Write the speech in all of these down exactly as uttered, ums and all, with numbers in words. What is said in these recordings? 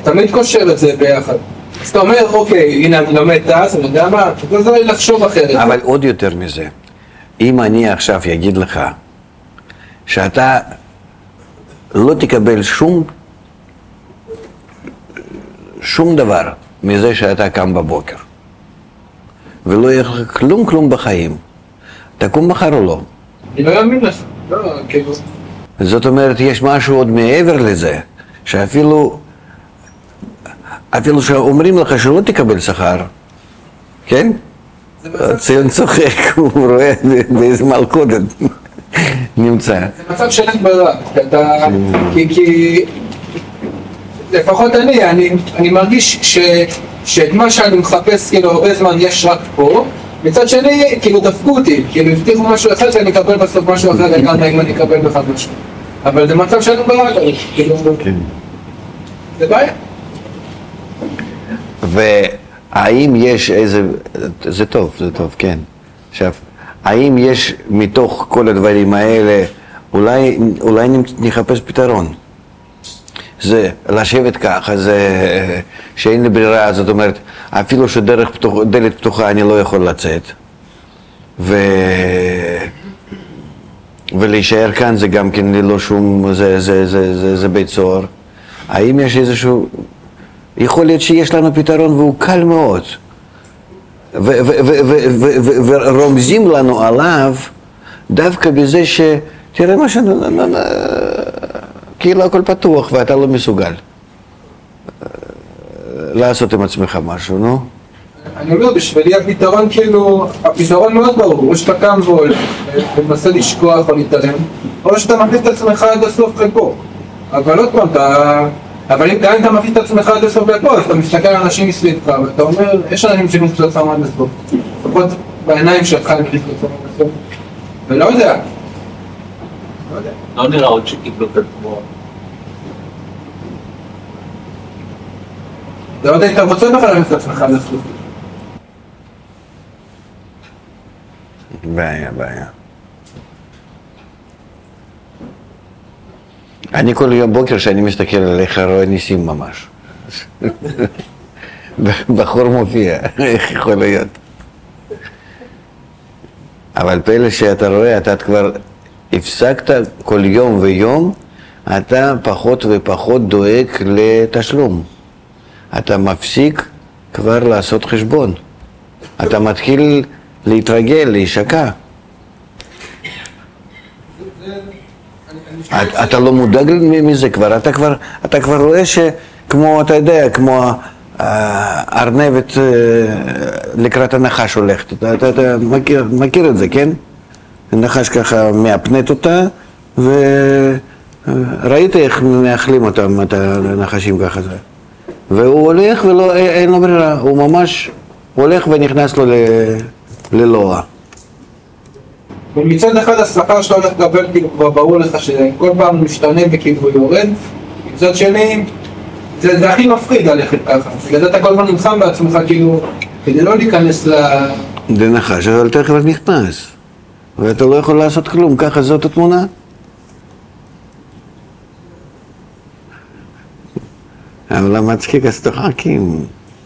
תמיד קושר את זה ביחד. אז אתה אומר, אוקיי, הנה אני לומד תעש, אני יודע מה, אתה צריך לחשוב אחרת. אבל עוד יותר מזה, אם אני עכשיו אגיד לך שאתה לא תקבל שום שום דבר מזה שאתה קם בבוקר ולא יהיה לך כלום כלום בחיים, תקום מחר או לא? אני לא אאמין לך, לא, כאילו. זאת אומרת, יש משהו עוד מעבר לזה, שאפילו אפילו שאומרים לך שלא תקבל שכר, כן? ציון צוחק, הוא רואה באיזה מלכודת נמצא. זה מצב שאין ברירה, כי לפחות אני, אני מרגיש שאת מה שאני מחפש כאילו הרבה זמן יש רק פה, מצד שני, כאילו דפקו אותי, כאילו הבטיחו משהו אחד ואני אקבל בסוף משהו אחר לגמרי אם אני אקבל בכלל משהו. אבל זה מצב שאין ברירה, כאילו, זה בעיה. והאם יש איזה, זה טוב, זה טוב, כן. עכשיו, האם יש מתוך כל הדברים האלה, אולי, אולי נחפש פתרון? זה לשבת ככה, זה שאין לי ברירה, זאת אומרת, אפילו שדרך פתוח, דלת פתוחה אני לא יכול לצאת. ו... ולהישאר כאן זה גם כן ללא שום, זה, זה, זה, זה, זה בית סוהר. האם יש איזשהו, יכול להיות שיש לנו פתרון והוא קל מאוד. ורומזים לנו עליו דווקא בזה ש... תראה מה ש... כאילו הכל פתוח ואתה לא מסוגל לעשות עם עצמך משהו, נו? אני אומר, בשבילי הפתרון כאילו, הפתרון מאוד ברור, או שאתה קם ומנסה לשכוח או להתעלם, או שאתה מכניס את עצמך עד הסוף לפה. אבל עוד פעם, אתה... אבל אם גם אתה מכניס את עצמך עד הסוף לפה, אז אתה מסתכל על אנשים מסביבך, ואתה אומר, יש אנשים שמכניסו את עצמם עד הסוף. לפחות בעיניים שלך הם מכניסו את עצמם עד הסוף. ולא יודע. לא יודע. לא נראה עוד שקיבלו את התמורה. זה עוד היית רוצה בכלל להכניס את עצמך עד הסוף. בעיה, בעיה. אני כל יום בוקר שאני מסתכל עליך רואה ניסים ממש. בחור מופיע, איך יכול להיות? אבל פלא שאתה רואה, אתה כבר הפסקת כל יום ויום, אתה פחות ופחות דואג לתשלום. אתה מפסיק כבר לעשות חשבון. אתה מתחיל להתרגל, להישקע. אתה לא מודאג מזה כבר, אתה כבר, אתה כבר רואה שכמו, אתה יודע, כמו ארנבת לקראת הנחש הולכת, אתה, אתה, אתה מכיר, מכיר את זה, כן? הנחש ככה מאפנת אותה, וראית איך מאכלים אותם, את הנחשים ככה זה. והוא הולך ולא, אין לו ברירה, הוא ממש הולך ונכנס לו ללוע. ומצד אחד השכר שאתה הולך לקבל כאילו כבר ברור לך שכל פעם משתנה וכאילו יורד, מצד שני זה, זה הכי מפחיד ללכת ככה, בגלל זה אתה כל הזמן נלחם בעצמך כאילו כדי לא להיכנס ל... זה נחש, אבל אתה כבר נכנס ואתה לא יכול לעשות כלום, ככה זאת התמונה. אבל המצחיק אז תחכים.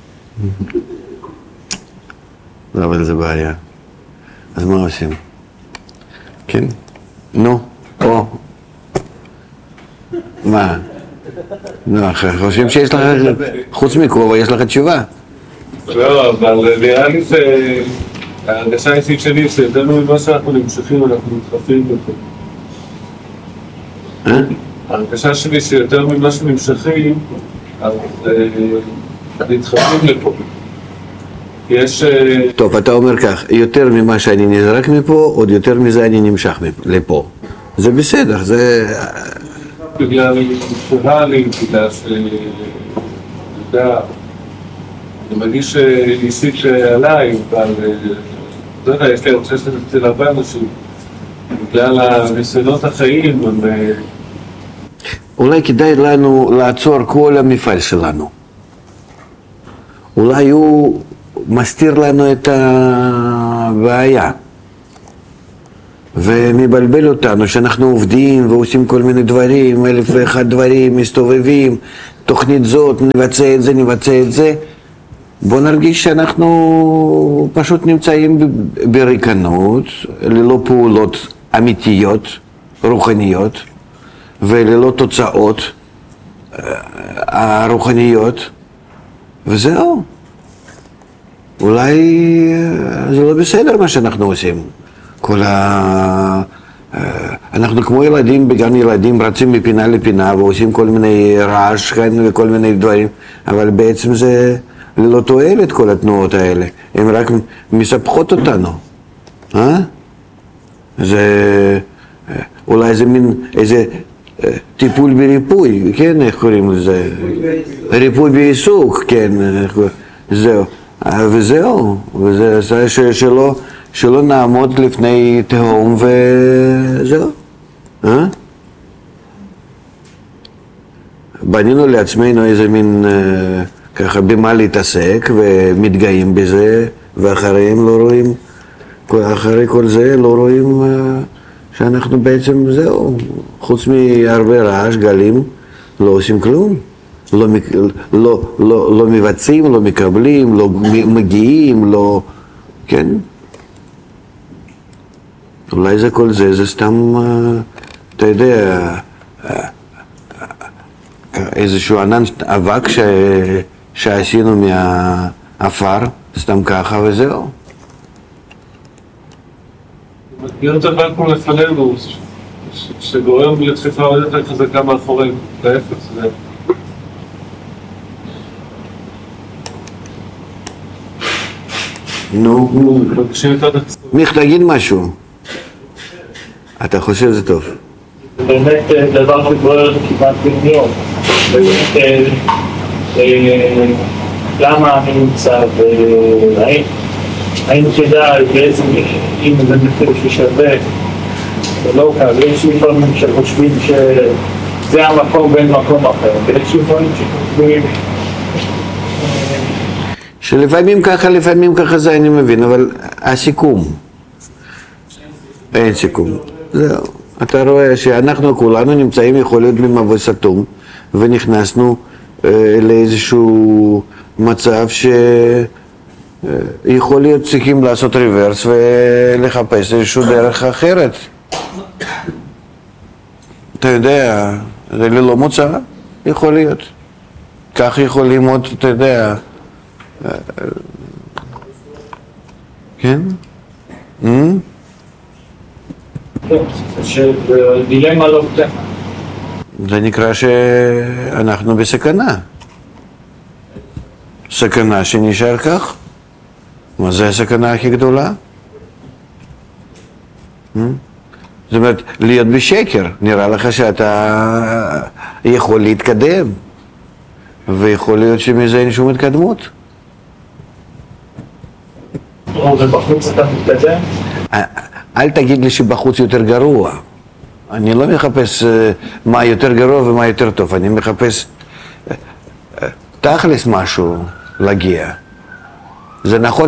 אבל זה בעיה. אז מה עושים? כן? נו, או. מה? נו, חושבים שיש לך, חוץ מכובע, יש לך תשובה? לא, אבל נראה לי שההרגשה האישית שלי שידענו ממה שאנחנו נמשכים, אנחנו מתחפים לפה. אה? ההרגשה שלי שיותר ממה שנמשכים, אז נתחפים לפה. יש... טוב, אתה אומר כך, יותר ממה שאני נזרק מפה, עוד יותר מזה אני נמשך לפה. זה בסדר, זה... בגלל פורלי, בגלל ש... אתה יודע, אני מרגיש אישית עליי, אבל... לא יודע, יש לי הרצאה שזה אצל הרבה אנשים. בגלל הניסיונות החיים, הם... אולי כדאי לנו לעצור כל המפעל שלנו. אולי הוא... מסתיר לנו את הבעיה ומבלבל אותנו שאנחנו עובדים ועושים כל מיני דברים, אלף ואחד דברים, מסתובבים, תוכנית זאת, נבצע את זה, נבצע את זה. בוא נרגיש שאנחנו פשוט נמצאים בריקנות, ללא פעולות אמיתיות, רוחניות, וללא תוצאות הרוחניות, וזהו. אולי זה לא בסדר מה שאנחנו עושים. כל ה... אנחנו כמו ילדים בגן ילדים רצים מפינה לפינה ועושים כל מיני רעש וכל מיני דברים, אבל בעצם זה ללא תועלת כל התנועות האלה, הן רק מספחות אותנו. אה? זה אולי זה מין איזה טיפול בריפוי, כן, איך קוראים לזה? ריפוי בעיסוק, כן, זהו. וזהו, וזה ש, שלא, שלא נעמוד לפני תהום וזהו. אה? בנינו לעצמנו איזה מין אה, ככה במה להתעסק ומתגאים בזה, ואחריהם לא רואים, אחרי כל זה לא רואים אה, שאנחנו בעצם זהו, חוץ מהרבה רעש, גלים, לא עושים כלום. לא, לא, לא, לא מבצעים, לא מקבלים, לא מגיעים, לא... כן? אולי זה כל זה, זה סתם, אתה יודע, איזשהו ענן אבק ש... שעשינו מהאפר, סתם ככה וזהו. מכיר את הוואקום לפנינו, שגורם לדחיפה עוד יותר חזקה מאחורינו, להפך, זה... נו, מיך, תגיד משהו. אתה חושב שזה טוב. זה באמת דבר שגורר כמעט בן יום. באמת, למה אני נמצא, והאם כדאי, בעצם אם זה מחיר ששווה, זה לא קל. יש לפעמים שחושבים שזה המקום בין מקום אחר, ויש לפעמים שחושבים שלפעמים ככה, לפעמים ככה זה אני מבין, אבל הסיכום, אין סיכום, זהו. אתה רואה שאנחנו כולנו נמצאים יכול להיות במבוי סתום, ונכנסנו אה, לאיזשהו מצב שיכול להיות צריכים לעשות ריברס ולחפש איזשהו דרך אחרת. אתה יודע, זה ללא מוצא, יכול להיות. כך יכול ללמוד, אתה יודע, כן? שדילמה לא פתחה. זה נקרא שאנחנו בסכנה. סכנה שנשאר כך. מה זה הסכנה הכי גדולה? זאת אומרת, להיות בשקר. נראה לך שאתה יכול להתקדם. ויכול להיות שמזה אין שום התקדמות. ובחוץ אתה מתקדם? אל תגיד לי שבחוץ יותר גרוע. אני לא מחפש מה יותר גרוע ומה יותר טוב. אני מחפש תכלס משהו להגיע. זה נכון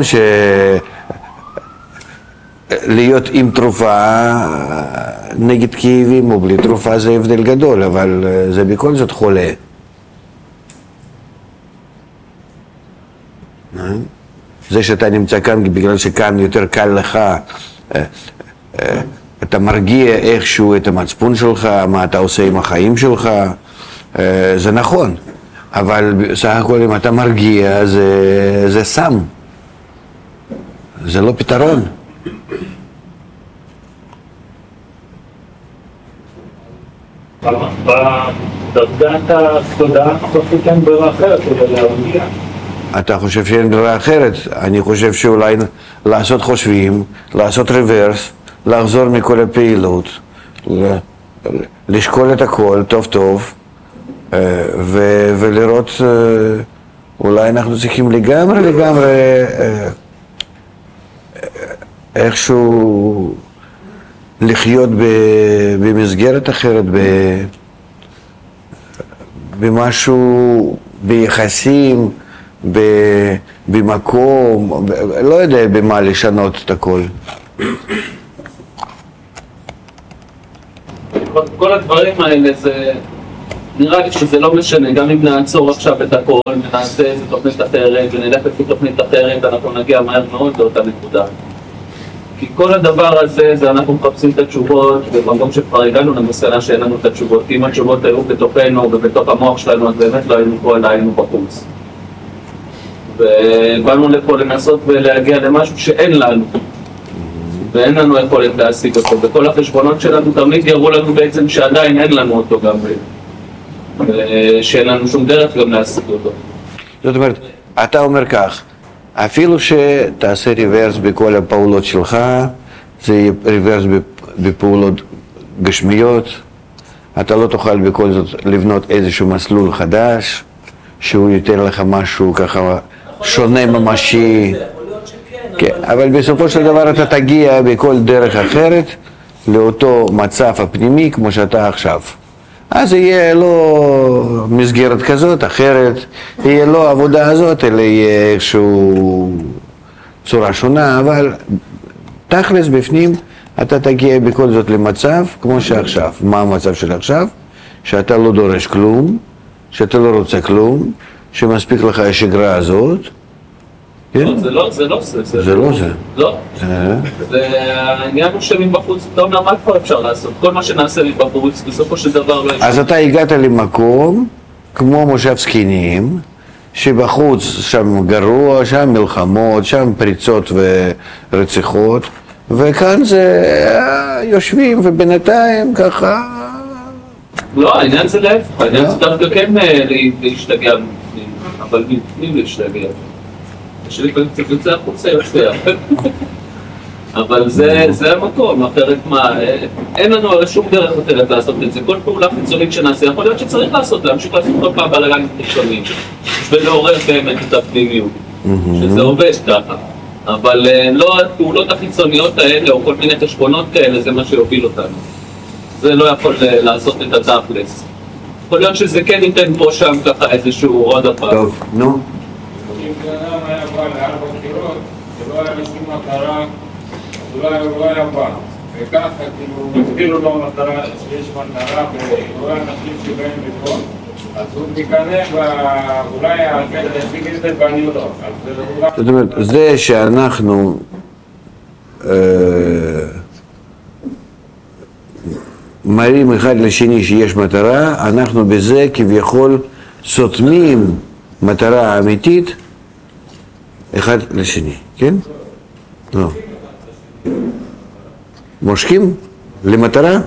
שלהיות עם תרופה נגד כאבים או בלי תרופה זה הבדל גדול, אבל זה בכל זאת חולה. זה שאתה נמצא כאן בגלל שכאן יותר קל לך, אתה מרגיע איכשהו את המצפון שלך, מה אתה עושה עם החיים שלך, זה נכון, אבל סך הכל אם אתה מרגיע זה, זה סם, זה לא פתרון. בדרגת התודעה הנוכחית אין ברירה אחרת כדי להרגיע. אתה חושב שאין ברירה אחרת? אני חושב שאולי לעשות חושבים, לעשות ריברס, לחזור מכל הפעילות, לשקול את הכל טוב טוב, ו- ולראות אולי אנחנו צריכים לגמרי לגמרי איכשהו לחיות במסגרת אחרת, במשהו, ביחסים, במקום, לא יודע במה לשנות את הכל. כל הדברים האלה זה נראה לי שזה לא משנה, גם אם נעצור עכשיו את הכל ונעשה איזה תוכנית אחרת ונלך לפי תוכנית אחרת, אנחנו נגיע מהר מאוד לאותה נקודה. כי כל הדבר הזה, זה אנחנו מחפשים את התשובות, ובמקום שכבר הגענו למסקנה שאין לנו את התשובות. אם התשובות היו בתוכנו ובתוך המוח שלנו, אז באמת לא היינו פה, אלא היינו בחוץ. ובאנו לפה לנסות ולהגיע למשהו שאין לנו. ואין לנו יכולת להשיג אותו. וכל החשבונות שלנו תמיד יראו לנו בעצם שעדיין אין לנו אותו גם. שאין לנו שום דרך גם להשיג אותו. זאת אומרת, אתה אומר כך, אפילו שתעשה ריברס בכל הפעולות שלך, זה יהיה ריברס בפעולות גשמיות, אתה לא תוכל בכל זאת לבנות איזשהו מסלול חדש, שהוא ייתן לך משהו ככה שונה ממשי. כן, אבל בסופו של דבר אתה תגיע בכל דרך אחרת לאותו מצב הפנימי כמו שאתה עכשיו. אז יהיה לא מסגרת כזאת, אחרת, יהיה לא עבודה הזאת, אלא יהיה איזשהו צורה שונה, אבל תכלס בפנים אתה תגיע בכל זאת למצב כמו שעכשיו. מה המצב של עכשיו? שאתה לא דורש כלום, שאתה לא רוצה כלום, שמספיק לך השגרה הזאת. זה לא זה, לא זה. זה לא זה. לא. זה העניין הוא שמבחוץ, אתה אומר, מה כבר אפשר לעשות? כל מה שנעשה מבחוץ, בסופו של דבר לא... אז אתה הגעת למקום, כמו מושב זקנים, שבחוץ שם גרוע, שם מלחמות, שם פריצות ורציחות, וכאן זה יושבים ובינתיים ככה... לא, העניין זה להפך, העניין זה דווקא כן להשתגע מבפנים, אבל מבפנים להשתגע. שלי פעמים קצת יוצא החוצה יוצא, אבל זה, זה המקום, אחרת מה, אין לנו הרי שום דרך אחרת לעשות את זה, כל פעולה חיצונית שנעשה, יכול להיות שצריך לעשות, להמשיך לעשות כל פעם בלגנים חיצוניים, ולעורר באמת את הפנימיות, שזה עובד ככה, אבל לא הפעולות החיצוניות האלה, או כל מיני חשבונות כאלה, זה מה שיוביל אותנו, זה לא יכול לעשות את התכלס, יכול להיות שזה כן ייתן פה שם ככה איזשהו עוד הפעם. טוב, נו. אם אדם היה בא לארבע בחירות, שלא היה לשום מטרה, אז לא היה בא. וככה, כאילו, הסבירו לו מטרה, שיש מטרה, ולא היה אנשים שבאים לבחור. אז הוא תיכנס, ואולי ישיג את זה ואני לא. זאת אומרת, זה שאנחנו מראים אחד לשני שיש מטרה, אנחנו בזה כביכול סותמים מטרה אמיתית אחד לשני, כן? לא. מושכים למטרה?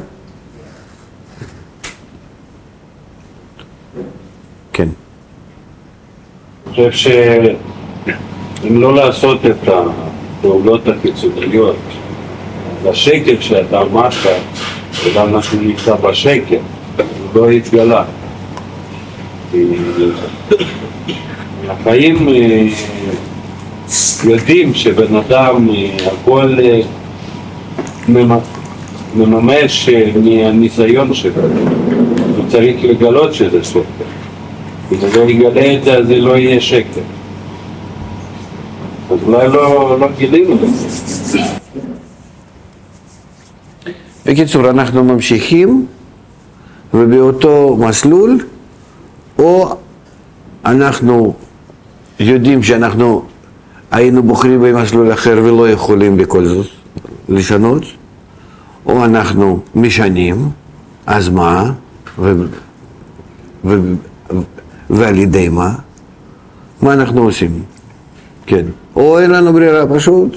כן. אני חושב שאם לא לעשות את הפעולות החיצוניות, השקר שאתה אמרת, וגם אנחנו נמצא בשקר, הוא לא יתגלה. החיים יודעים שבן אדם הכל מממש מהניסיון שלו, הוא צריך לגלות שזה שקר. אם לא יגלה את זה, אז זה לא יהיה שקר. אז אולי לא, לא גילינו את זה. בקיצור, אנחנו ממשיכים ובאותו מסלול, או אנחנו יודעים שאנחנו היינו בוחרים במסלול אחר ולא יכולים בכל זאת לשנות, או אנחנו משנים, אז מה, ו... ו... ועל ידי מה, מה אנחנו עושים, כן, או אין לנו ברירה, פשוט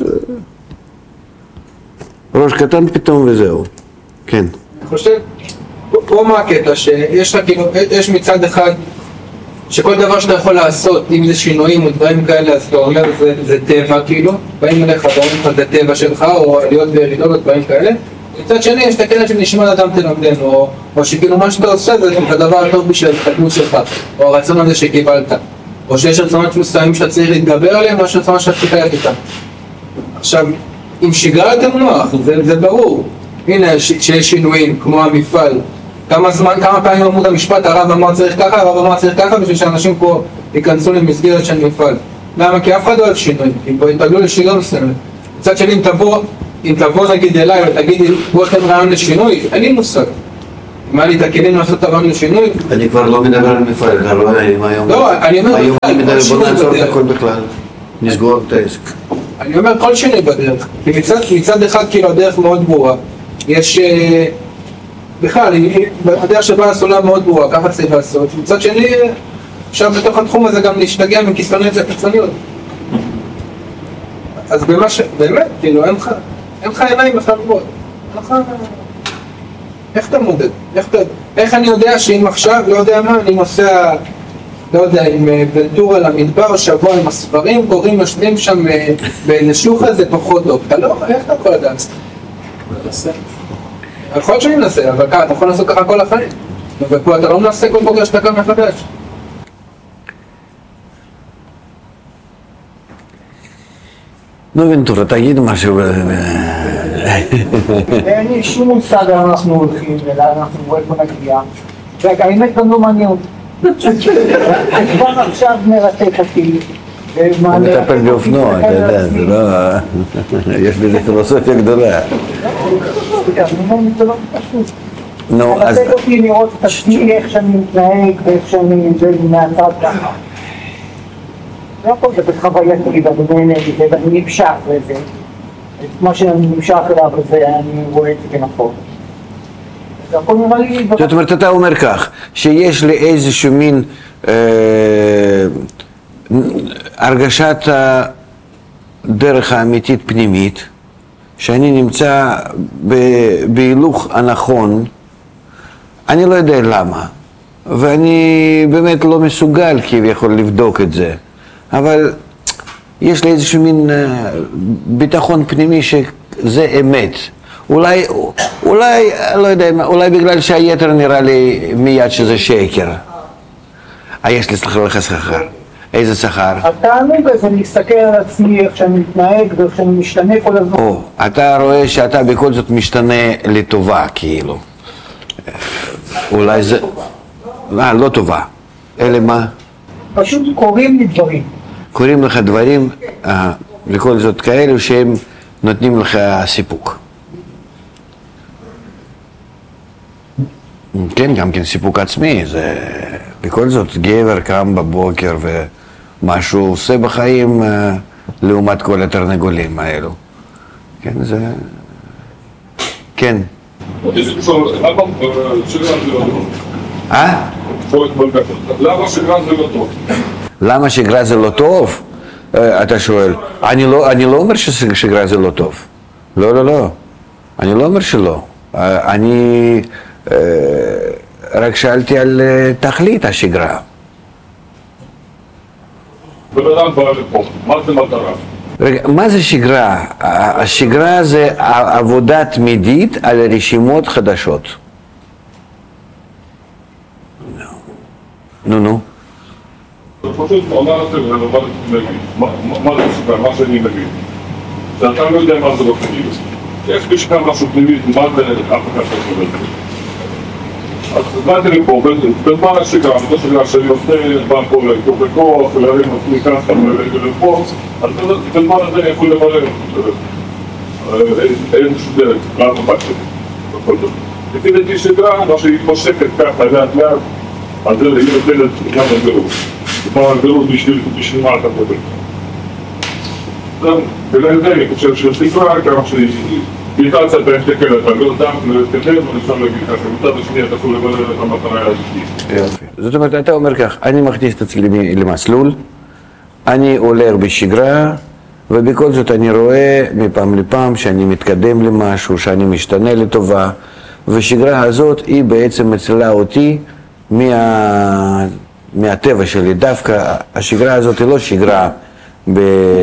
ראש קטן פתאום וזהו, כן. אני חושב, פה מה הקטע, שיש לך כאילו, יש מצד אחד שכל דבר שאתה יכול לעשות, אם זה שינויים או דברים כאלה, אז אתה אומר, זה, זה טבע כאילו, באים אליך, דברים לך, זה טבע שלך, או עליות וירידות או דברים כאלה. מצד שני, יש את הקטע שנשמע לאדם תלמדנו, או, או שכאילו מה שאתה עושה זה הדבר הטוב בשביל ההתקדמות שלך, או הרצון הזה שקיבלת, או שיש רצונות מסוימים שאתה צריך להתגבר עליהם, או שיש רצונות שאתה צריך לחיות איתם. עכשיו, אם שיגרתם מוח, זה, זה ברור. הנה, שיש שינויים, כמו המפעל, כמה זמן, כמה פעמים אמרו את המשפט, הרב אמר צריך ככה, הרב אמר צריך ככה, בשביל שאנשים פה ייכנסו למסגרת של מפעל. למה? כי אף אחד לא אוהב שינוי, כי פה יתרגלו לשינוי מסוים. מצד שני, אם תבוא, אם תבוא נגיד אליי ותגידי, בוא אתם רעיון לשינוי, אין לי מושג. מה לי את הכלים לעשות את הרעיון לשינוי? אני כבר לא מדבר על מפעל, אתה רואה היום היום. לא, אני אומר, היום אני מדבר, בוא נעצור את בדרך. הכל בכלל. נסגור את העסק. אני אומר כל שינוי בדרך. כי מצד, מצד אחד כאילו הדרך מאוד ברורה. יש... אה, בכלל, הדרך שבה הסולה מאוד ברורה, ככה צריך לעשות. מצד שני, אפשר בתוך התחום הזה גם להשתגע מקיצוניות לקיצוניות. אז במה ש... באמת, כאילו, אין לך... אין לך עיניים בכלל גבוהות. אין לך... איך אתה מודד? איך, אתה... איך אני יודע שאם עכשיו, לא יודע מה, אני נוסע, לא יודע, עם ונטורה למדבר, שבוע עם הספרים, קוראים, יושבים שם באיזה שוק זה פחות טוב. אתה לא... איך אתה יכול לדעת? יכול להיות שאני מנסה, אבל ככה, אתה יכול לעשות ככה כל החיים. ופה אתה לא מנסה כל בוקר שאתה קם מחדש. נו ונטורה, תגיד משהו. אין לי שום מושג לאן אנחנו הולכים ולאן אנחנו איפה נגיע. והאמת גם לא מעניין אותי. כבר עכשיו מרתק אותי. הוא מטפל באופנוע, אתה יודע, זה לא... יש בזה פילוסופיה גדולה. זה לא פשוט. נו, אז... מרתק אותי לראות את עצמי, איך שאני מתנהג ואיך שאני מהצד ככה. לא הכל זה בחוויה שלי ואני נהנה מזה ואני נמשך לזה. את מה שאני נמשך אליו וזה, אני רואה את זה כנכון. זה הכל נראה לי... זאת אומרת, אתה אומר כך, שיש לי איזשהו מין הרגשת הדרך האמיתית פנימית, שאני נמצא בהילוך הנכון, אני לא יודע למה, ואני באמת לא מסוגל כביכול לבדוק את זה, אבל יש לי איזשהו מין ביטחון פנימי שזה אמת. אולי, אולי, לא יודע, אולי בגלל שהיתר נראה לי מיד שזה שקר. אה, יש לי סליחה לך שכר. איזה שכר? התענוג הזה להסתכל על עצמי, איך שאני מתנהג ואיך שאני משתנה כל הזמן. או, אתה רואה שאתה בכל זאת משתנה לטובה, כאילו. אולי זה... אה, לא טובה. אלה מה? פשוט קוראים לי דברים. קוראים לך דברים, אה, בכל זאת כאלו שהם נותנים לך סיפוק. כן, גם כן סיפוק עצמי, זה בכל זאת גבר קם בבוקר ומה שהוא עושה בחיים אה, לעומת כל התרנגולים האלו. כן, זה... כן. למה שגרה זה לא טוב? אה? למה שגרה זה לא טוב? למה שגרה זה לא טוב? אתה שואל. אני לא, אני לא אומר ששגרה זה לא טוב. לא, לא, לא. אני לא אומר שלא. אני רק שאלתי על תכלית השגרה. בן אדם בא לפה, מה זה מטרה? רגע, מה זה שגרה? השגרה זה עבודה תמידית על רשימות חדשות. נו, נו. פשוט אומר את זה ולומר את זה להגיד, מה זה שגרה, מה שאני מבין. שאתה לא יודע מה זה לא פנימי. יש לי שכר משהו פנימי, מה זה אף אחד לא סובל. אז באתי לפה, בזמן השגרה, זו שגרה שאני עושה, בא פה לתוך לכוח, להרים עצמי ככה ולרגע לפה, אז בזמן הזה אני יכול למלא. אין שום דרך, רק בבית שלי, בכל זאת. לפי דעתי שגרה, מה שהיא מתמשכת ככה, לאט לאט, אז זה היא נותנת גם הגרות. כלומר, הגרות בשביל מה אתה מדבר. זהו, בגלל זה אני חושב ששגרה, כמה שהיא... איתה קצת בהסתכל על הגרות דם, ולהתקדם, ואפשר להגיד ככה, מצד השני אתה יכול למלא את המטרה הזאת. יופי. זאת אומרת, אתה אומר כך, אני מכניס את עצמי למסלול, אני הולך בשגרה, ובכל זאת אני רואה מפעם לפעם שאני מתקדם למשהו, שאני משתנה לטובה, ושגרה הזאת היא בעצם מצילה אותי מה... מהטבע שלי. דווקא השגרה הזאת היא לא שגרה ב...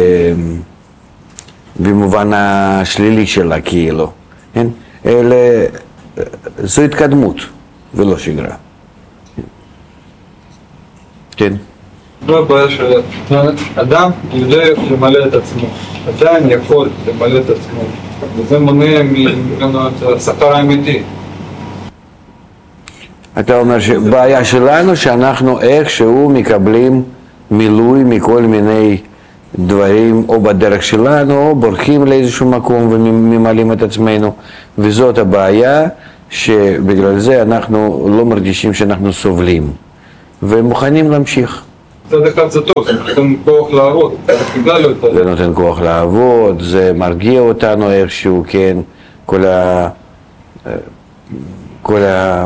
במובן השלילי שלה כאילו, כן? אלא זו התקדמות ולא שגרה. כן? לא הבעיה שאדם יודע למלא את עצמו, עדיין יכול למלא את עצמו, וזה מונע ממנו את השכר האמיתי. אתה אומר שבעיה שלנו שאנחנו איכשהו מקבלים מילוי מכל מיני דברים או בדרך שלנו או בורחים לאיזשהו מקום וממלאים את עצמנו, וזאת הבעיה שבגלל זה אנחנו לא מרגישים שאנחנו סובלים, ומוכנים להמשיך. מצד אחד זה טוב, זה נותן כוח לעבוד, זה נותן כוח לעבוד, זה מרגיע אותנו איכשהו, כן, כל ה... כל ה...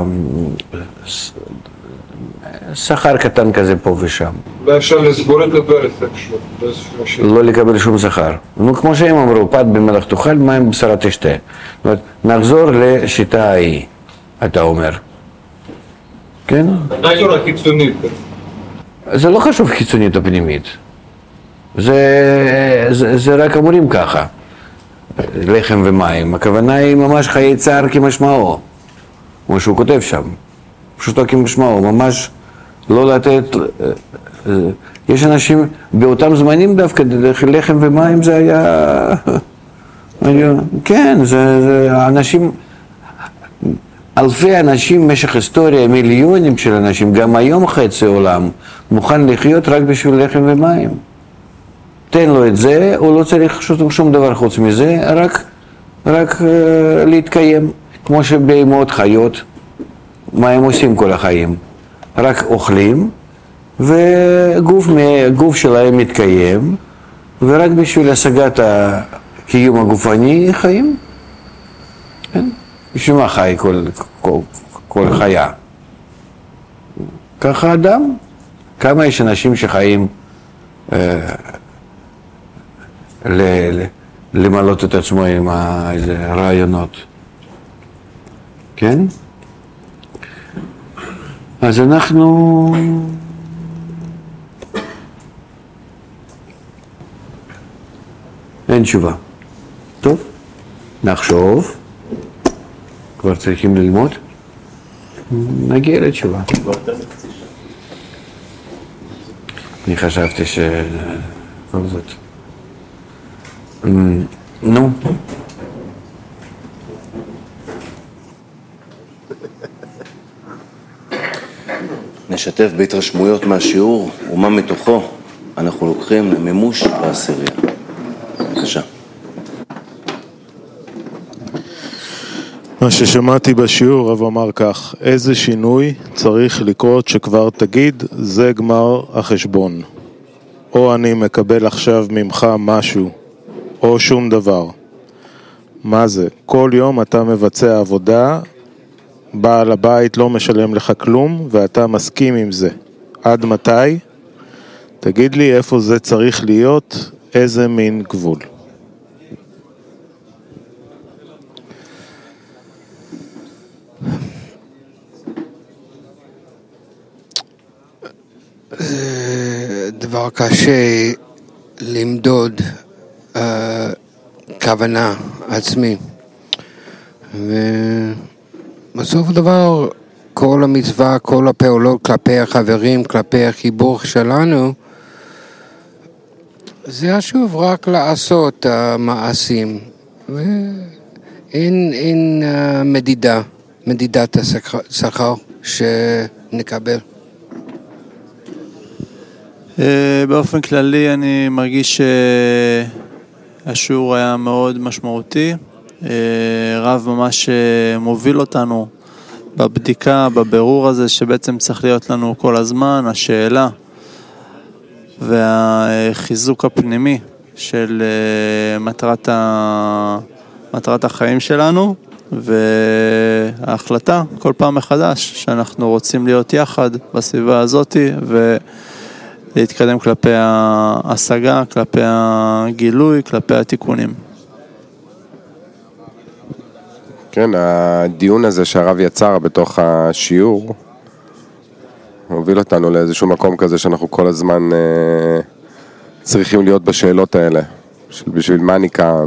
שכר קטן כזה פה ושם. ואפשר לסגור את הפרק, לא לקבל שום שכר. נו, כמו שהם אמרו, פת במלח תאכל, מים בשרה תשתה. זאת אומרת, נחזור לשיטה ההיא, אתה אומר. כן? רק חיצונית. זה לא חשוב חיצונית או פנימית. זה, זה, זה רק אמורים ככה. לחם ומים. הכוונה היא ממש חיי צער כמשמעו. כמו שהוא כותב שם. פשוטו כמשמעו. ממש לא לתת... יש אנשים, באותם זמנים דווקא, לחם ומים זה היה... כן, זה, זה אנשים... אלפי אנשים במשך היסטוריה, מיליונים של אנשים, גם היום חצי עולם, מוכן לחיות רק בשביל לחם ומים. תן לו את זה, הוא לא צריך שום, שום דבר חוץ מזה, רק, רק uh, להתקיים. כמו שבהמות חיות, מה הם עושים כל החיים? רק אוכלים, וגוף שלהם מתקיים, ורק בשביל השגת הקיום הגופני חיים. כן? בשביל מה חי כל, כל, כל חיה? ככה אדם? כמה יש אנשים שחיים אה, ל, ל, למלות את עצמו עם הרעיונות? כן? אז אנחנו... אין תשובה. טוב, נחשוב. כבר צריכים ללמוד, נגיע לתשובה. אני חשבתי ש... כל זאת. נו. נשתף בהתרשמויות מהשיעור ומה מתוכו אנחנו לוקחים למימוש בעשירייה. בבקשה. מה ששמעתי בשיעור, רב אמר כך, איזה שינוי צריך לקרות שכבר תגיד, זה גמר החשבון. או אני מקבל עכשיו ממך משהו, או שום דבר. מה זה? כל יום אתה מבצע עבודה, בעל הבית לא משלם לך כלום, ואתה מסכים עם זה. עד מתי? תגיד לי איפה זה צריך להיות, איזה מין גבול. זה דבר קשה למדוד uh, כוונה עצמי, ובסוף הדבר כל המצווה, כל הפעולות כלפי החברים, כלפי החיבור שלנו, זה שוב רק לעשות המעשים, ואין אין, uh, מדידה, מדידת השכר שנקבל. באופן כללי אני מרגיש שהשיעור היה מאוד משמעותי, רב ממש מוביל אותנו בבדיקה, בבירור הזה שבעצם צריך להיות לנו כל הזמן, השאלה והחיזוק הפנימי של מטרת, ה... מטרת החיים שלנו, וההחלטה כל פעם מחדש שאנחנו רוצים להיות יחד בסביבה הזאת ו... להתקדם כלפי ההשגה, כלפי הגילוי, כלפי התיקונים. כן, הדיון הזה שהרב יצר בתוך השיעור הוביל אותנו לאיזשהו מקום כזה שאנחנו כל הזמן אה, צריכים להיות בשאלות האלה, של בשביל מה אני כאן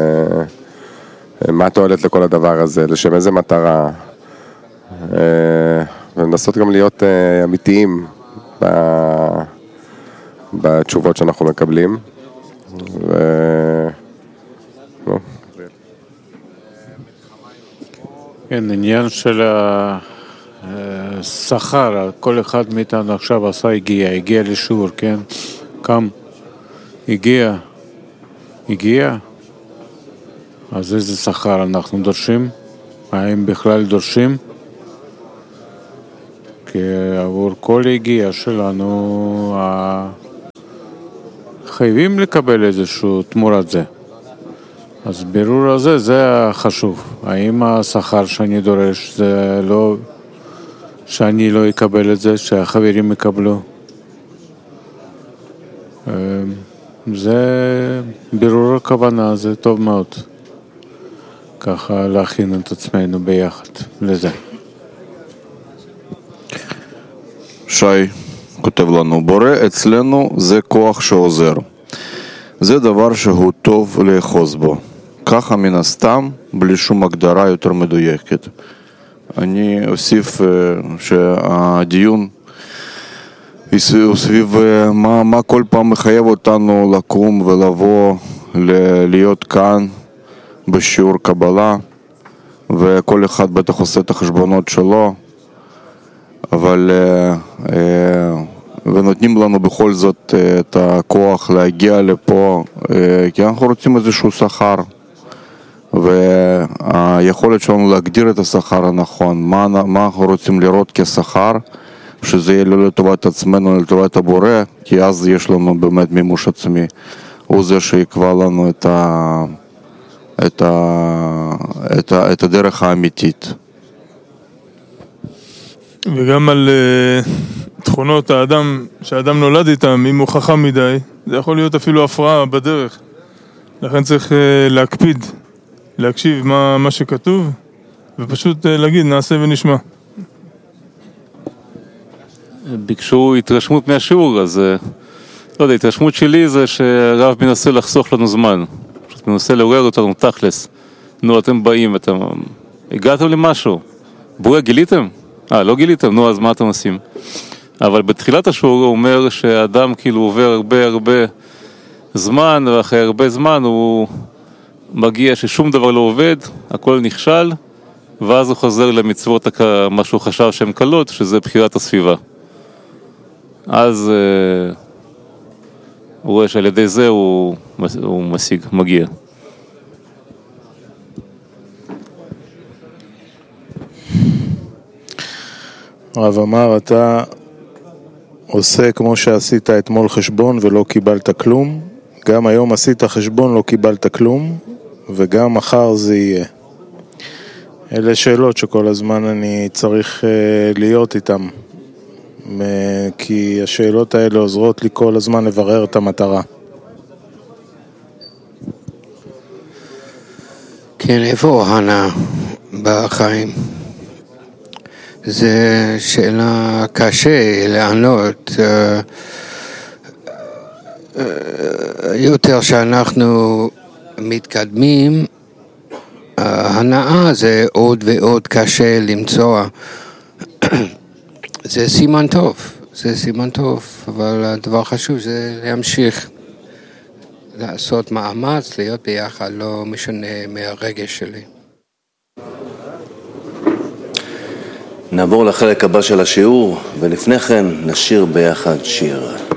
ומה התועלת לכל הדבר הזה, לשם איזה מטרה, אה, ולנסות גם להיות אה, אמיתיים ב... בתשובות שאנחנו מקבלים. ו... כן, עניין של השכר, כל אחד מאיתנו עכשיו עשה הגיע, הגיע לשיעור, כן? קם, הגיע, הגיע, אז איזה שכר אנחנו דורשים? האם בכלל דורשים? כי עבור כל הגיעה שלנו חייבים לקבל איזשהו תמורת זה. אז בירור הזה זה חשוב. האם השכר שאני דורש זה לא שאני לא אקבל את זה, שהחברים יקבלו? זה בירור הכוונה, זה טוב מאוד. ככה להכין את עצמנו ביחד לזה. שי כותב לנו, בורא אצלנו זה כוח שעוזר. זה דבר שהוא טוב לאחוז בו. ככה מן הסתם, בלי שום הגדרה יותר מדויקת. אני אוסיף שהדיון הוא סביב מה, מה כל פעם מחייב אותנו לקום ולבוא, להיות כאן בשיעור קבלה, וכל אחד בטח עושה את החשבונות שלו, אבל ונותנים לנו בכל זאת את הכוח להגיע לפה, כי אנחנו רוצים איזשהו שכר, והיכולת שלנו להגדיר את השכר הנכון, מה, מה אנחנו רוצים לראות כשכר, שזה יהיה לא לטובת עצמנו, לטובת הבורא, כי אז יש לנו באמת מימוש עצמי. הוא זה שיקבע לנו את, ה, את, ה, את, ה, את הדרך האמיתית. וגם על uh, תכונות האדם, שהאדם נולד איתם, אם הוא חכם מדי, זה יכול להיות אפילו הפרעה בדרך. לכן צריך uh, להקפיד, להקשיב מה, מה שכתוב, ופשוט uh, להגיד, נעשה ונשמע. ביקשו התרשמות מהשיעור, אז לא יודע, התרשמות שלי זה שהרב מנסה לחסוך לנו זמן, פשוט מנסה לעורר אותנו תכלס. נו, אתם באים, אתם הגעתם למשהו, בורא גיליתם? אה, לא גיליתם? נו, אז מה אתם עושים? אבל בתחילת השיעור הוא אומר שהאדם כאילו עובר הרבה הרבה זמן, ואחרי הרבה זמן הוא מגיע ששום דבר לא עובד, הכל נכשל, ואז הוא חוזר למצוות מה שהוא חשב שהן קלות, שזה בחירת הסביבה. אז uh, הוא רואה שעל ידי זה הוא, הוא משיג, מגיע. הרב אמר, אתה עושה כמו שעשית אתמול חשבון ולא קיבלת כלום, גם היום עשית חשבון, לא קיבלת כלום, וגם מחר זה יהיה. אלה שאלות שכל הזמן אני צריך uh, להיות איתם. כי השאלות האלה עוזרות לי כל הזמן לברר את המטרה. כן, איפה הנה בחיים? זו שאלה קשה לענות. יותר שאנחנו מתקדמים, הנאה זה עוד ועוד קשה למצוא. זה סימן טוב, זה סימן טוב, אבל הדבר חשוב זה להמשיך לעשות מאמץ, להיות ביחד, לא משנה מהרגש שלי. נעבור לחלק הבא של השיעור, ולפני כן נשיר ביחד שיר.